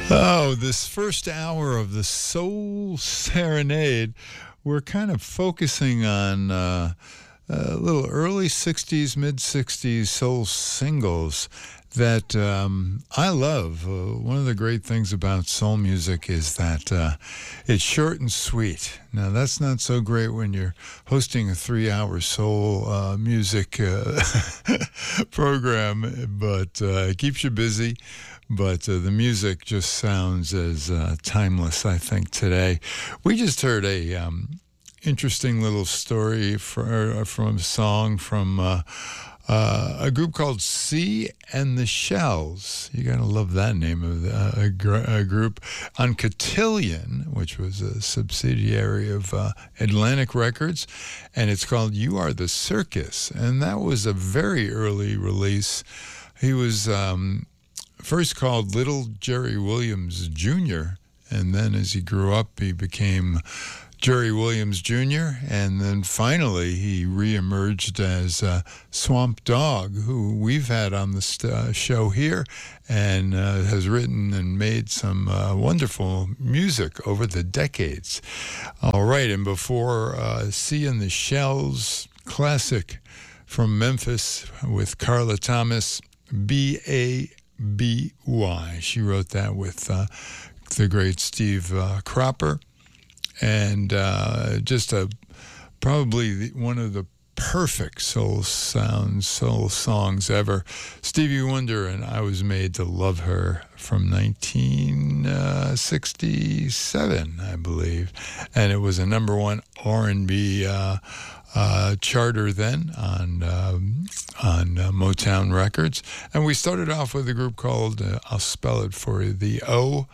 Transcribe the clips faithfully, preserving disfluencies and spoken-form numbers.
Oh, this first hour of the Soul Serenade, we're kind of focusing on uh, a little early sixties, mid-sixties soul singles that um, I love. Uh, one of the great things about soul music is that uh, it's short and sweet. Now, that's not so great when you're hosting a three-hour soul uh, music uh, program, but uh, it keeps you busy. But uh, the music just sounds as uh, timeless, I think, today. We just heard a um, interesting little story for, uh, from a song from uh, uh, a group called Sea and the Shells. You got to love that name of the, uh, a, gr- a group. On Cotillion, which was a subsidiary of uh, Atlantic Records, and it's called You Are the Circus. And that was a very early release. He was... Um, First called Little Jerry Williams Junior, and then as he grew up, he became Jerry Williams Junior, and then finally he reemerged as uh, Swamp Dogg, who we've had on the st- uh, show here, and uh, has written and made some uh, wonderful music over the decades. All right, and before uh, Sea and the Shells, classic from Memphis with Carla Thomas, B A B Y. She wrote that with uh, the great Steve uh, Cropper, and uh, just a probably the, one of the perfect soul sounds, soul songs ever. Stevie Wonder and I Was Made to Love Her from nineteen sixty-seven, I believe, and it was a number one R and B uh, uh, charter then on um, on uh, Motown Records. And we started off with a group called, uh, I'll spell it for you, the O,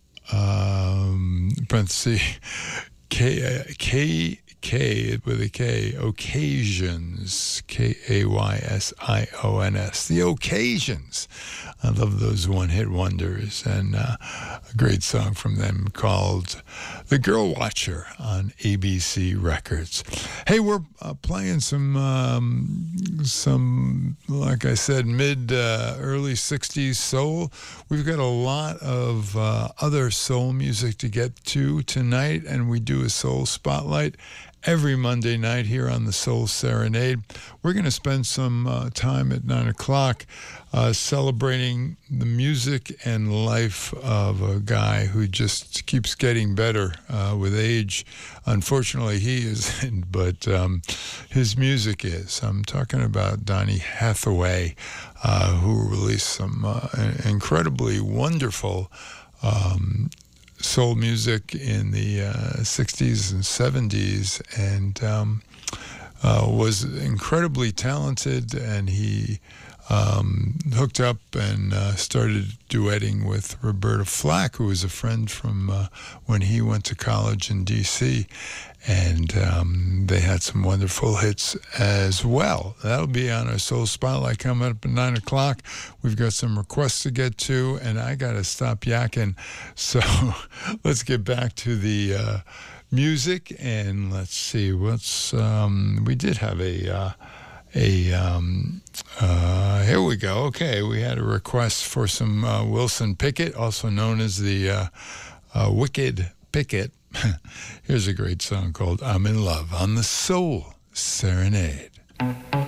um, parenthesis, K, uh, K, K with a K, Occasions, K A Y S I O N S, the Occasions. I love those one-hit wonders, and uh, a great song from them called The Girl Watcher on A B C Records. Hey, we're uh, playing some, um, some, like I said, mid, uh, early sixties soul. We've got a lot of uh, other soul music to get to tonight, and we do a soul spotlight every Monday night here on the Soul Serenade. We're going to spend some uh, time at nine o'clock uh, celebrating the music and life of a guy who just keeps getting better uh, with age. Unfortunately, he isn't, but um, his music is. I'm talking about Donny Hathaway, uh, who released some uh, incredibly wonderful um soul music in the uh, sixties and seventies, and um, uh, was incredibly talented, and he um, hooked up and uh, started duetting with Roberta Flack, who was a friend from uh, when he went to college in D C, and um, they had some wonderful hits as well. That'll be on our Soul Spotlight coming up at nine o'clock. We've got some requests to get to, and I got to stop yakking. So let's get back to the uh, music, and let's see what's... Um, we did have a... Uh, a um, uh, here we go. Okay, we had a request for some uh, Wilson Pickett, also known as the uh, uh, Wicked Pickett. Here's a great song called I'm in Love on the Soul Serenade.